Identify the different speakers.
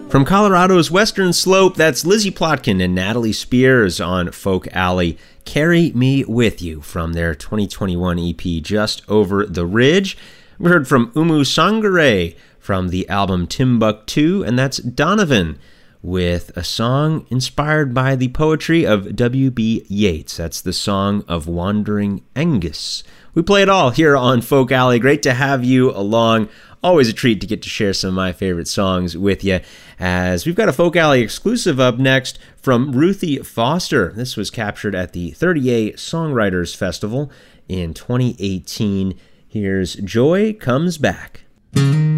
Speaker 1: From Colorado's Western Slope, that's Lizzie Plotkin and Natalie Spears on Folk Alley. Carry Me With You from their 2021 EP, Just Over the Ridge. We heard from Umu Sangare from the album Timbuktu, and that's Donovan with a song inspired by the poetry of W.B. Yeats. That's the Song of Wandering Aengus. We play it all here on Folk Alley. Great to have you along. Always a treat to get to share some of my favorite songs with you, as we've got a Folk Alley exclusive up next from Ruthie Foster. This was captured at the 30A Songwriters Festival in 2018. Here's Joy Comes Back.